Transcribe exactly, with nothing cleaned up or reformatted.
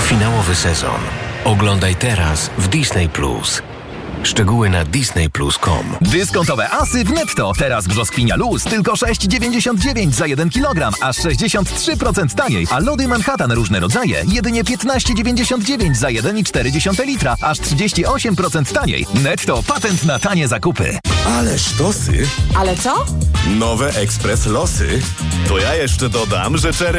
Finałowy sezon. Oglądaj teraz w Disney Plus. Szczegóły na disney plus kropka com. Dyskontowe asy w Netto. Teraz brzoskwinia luz tylko sześć dziewięćdziesiąt dziewięć za jeden kilogram, aż sześćdziesiąt trzy procent taniej. A lody Manhattan różne rodzaje jedynie piętnaście dziewięćdziesiąt dziewięć za jeden i cztery dziesiąte litra, aż trzydzieści osiem procent taniej. Netto, patent na tanie zakupy. Ale sztosy. Ale co? Nowe Ekspres Losy. To ja jeszcze dodam, że czery